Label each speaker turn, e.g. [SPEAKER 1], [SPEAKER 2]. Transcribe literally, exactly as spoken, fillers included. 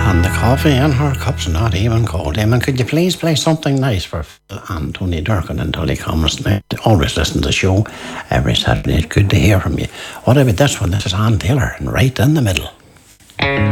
[SPEAKER 1] And the coffee in her cup's not even cold. Eamon, could you please play something nice for Phil and Tony Durkin until he comes? They always listen to the show every Saturday. It's good to hear from you. What about this one? This is Ann Taylor, and Right in the Middle.